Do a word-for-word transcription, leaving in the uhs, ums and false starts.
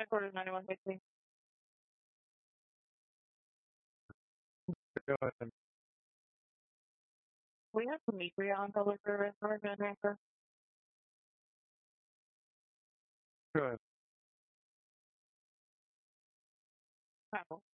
Headquarters ninety-one sixty. Good. We have Demetria on public service. We're going to transfer. Good. Apple.